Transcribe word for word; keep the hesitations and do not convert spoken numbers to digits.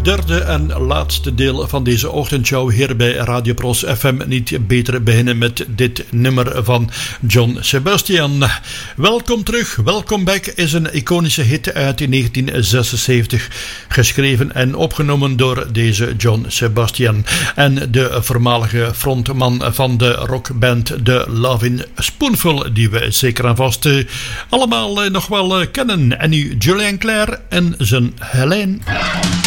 derde en laatste deel van deze ochtendshow hier bij Radio Pros F M. Niet beter beginnen met dit nummer van John Sebastian. Welkom terug, Welcome Back is een iconische hit uit negentien zesenzeventig, geschreven en opgenomen door deze John Sebastian en de voormalige frontman van de rockband The Lovin' Spoonful, die we zeker en vast uh, allemaal uh, nog wel uh, kennen. En nu Julien Clerc en zijn Helene.